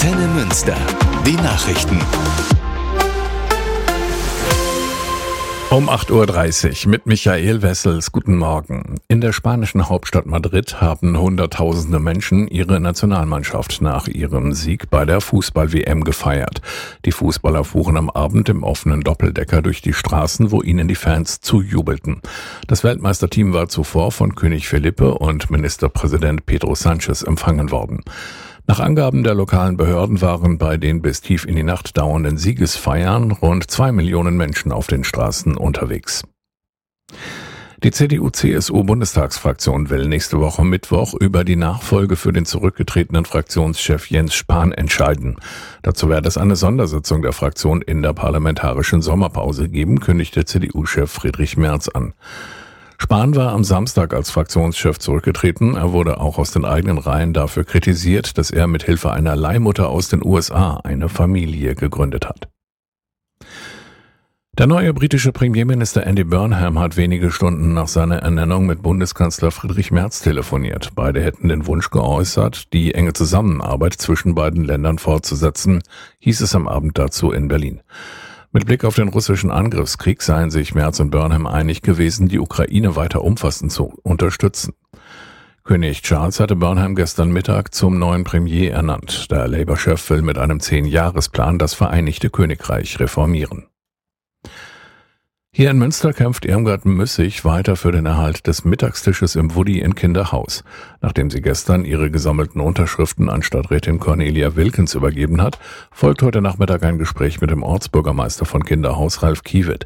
Antenne Münster. Die Nachrichten. Um 8.30 Uhr mit Michael Wessels. Guten Morgen. In der spanischen Hauptstadt Madrid haben Hunderttausende Menschen ihre Nationalmannschaft nach ihrem Sieg bei der Fußball-WM gefeiert. Die Fußballer fuhren am Abend im offenen Doppeldecker durch die Straßen, wo ihnen die Fans zujubelten. Das Weltmeisterteam war zuvor von König Felipe und Ministerpräsident Pedro Sánchez empfangen worden. Nach Angaben der lokalen Behörden waren bei den bis tief in die Nacht dauernden Siegesfeiern rund 2 Millionen Menschen auf den Straßen unterwegs. Die CDU-CSU-Bundestagsfraktion will nächste Woche Mittwoch über die Nachfolge für den zurückgetretenen Fraktionschef Jens Spahn entscheiden. Dazu werde es eine Sondersitzung der Fraktion in der parlamentarischen Sommerpause geben, kündigte CDU-Chef Friedrich Merz an. Spahn war am Samstag als Fraktionschef zurückgetreten. Er wurde auch aus den eigenen Reihen dafür kritisiert, dass er mit Hilfe einer Leihmutter aus den USA eine Familie gegründet hat. Der neue britische Premierminister Andy Burnham hat wenige Stunden nach seiner Ernennung mit Bundeskanzler Friedrich Merz telefoniert. Beide hätten den Wunsch geäußert, die enge Zusammenarbeit zwischen beiden Ländern fortzusetzen, hieß es am Abend dazu in Berlin. Mit Blick auf den russischen Angriffskrieg seien sich Merz und Burnham einig gewesen, die Ukraine weiter umfassend zu unterstützen. König Charles hatte Burnham gestern Mittag zum neuen Premier ernannt. Der Labour-Chef will mit einem 10-Jahresplan das Vereinigte Königreich reformieren. Hier in Münster kämpft Irmgard Müssig weiter für den Erhalt des Mittagstisches im Wuddi in Kinderhaus. Nachdem sie gestern ihre gesammelten Unterschriften an Stadträtin Cornelia Wilkens übergeben hat, folgt heute Nachmittag ein Gespräch mit dem Ortsbürgermeister von Kinderhaus, Ralf Kiewitt.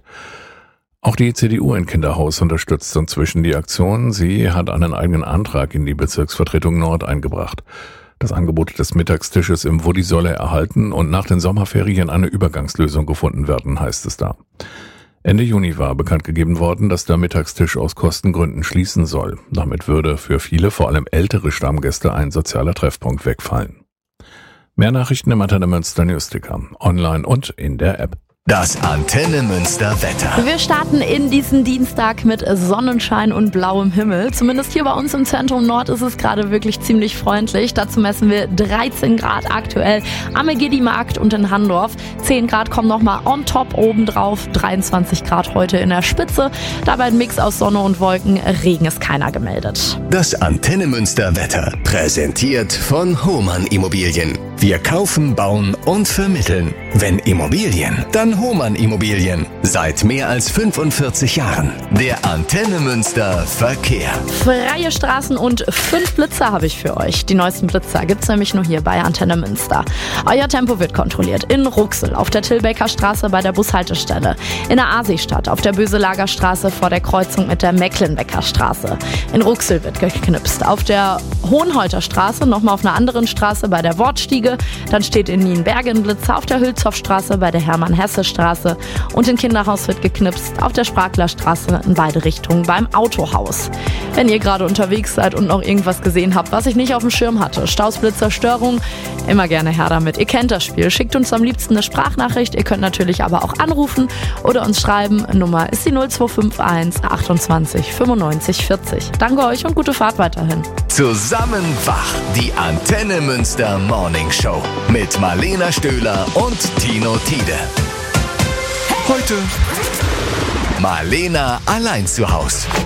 Auch die CDU in Kinderhaus unterstützt inzwischen die Aktion. Sie hat einen eigenen Antrag in die Bezirksvertretung Nord eingebracht. Das Angebot des Mittagstisches im Wuddi solle erhalten und nach den Sommerferien eine Übergangslösung gefunden werden, heißt es da. Ende Juni war bekannt gegeben worden, dass der Mittagstisch aus Kostengründen schließen soll. Damit würde für viele, vor allem ältere Stammgäste, ein sozialer Treffpunkt wegfallen. Mehr Nachrichten im Antenne Münster Newsticker, online und in der App. Das Antenne Münster Wetter. Wir starten in diesen Dienstag mit Sonnenschein und blauem Himmel. Zumindest hier bei uns im Zentrum Nord ist es gerade wirklich ziemlich freundlich. Dazu messen wir 13 Grad aktuell am Egidi-Markt und in Handorf. 10 Grad kommen nochmal on top obendrauf. 23 Grad heute in der Spitze. Dabei ein Mix aus Sonne und Wolken. Regen ist keiner gemeldet. Das Antenne Münster Wetter. Präsentiert von Hohmann Immobilien. Wir kaufen, bauen und vermitteln. Wenn Immobilien, dann Hohmann Immobilien. Seit mehr als 45 Jahren. Der Antenne Münster Verkehr. Freie Straßen und 5 Blitzer habe ich für euch. Die neuesten Blitzer gibt es nämlich nur hier bei Antenne Münster. Euer Tempo wird kontrolliert in Ruxel, auf der Tilbecker Straße bei der Bushaltestelle, in der Aasistadt, auf der Böselager Straße vor der Kreuzung mit der Mecklenbecker Straße. In Ruxel wird geknipst, auf der Hohenholter Straße, nochmal auf einer anderen Straße bei der Wortstiege. Dann steht in Nienbergen ein Blitzer, auf der Hülshoffstraße bei der Hermann-Hesse-Straße und in Kinderhaus wird geknipst, auf der Spraglerstraße in beide Richtungen beim Autohaus. Wenn ihr gerade unterwegs seid und noch irgendwas gesehen habt, was ich nicht auf dem Schirm hatte, Staus, Blitzer, Störung, immer gerne her damit. Ihr kennt das Spiel, schickt uns am liebsten eine Sprachnachricht, ihr könnt natürlich aber auch anrufen oder uns schreiben. Nummer ist die 0251 28 95 40. Danke euch und gute Fahrt weiterhin. Zusammen wach, die Antenne Münster Morning Show mit Marlena Stöhler und Tino Tiede. Heute Marlena allein zu Haus.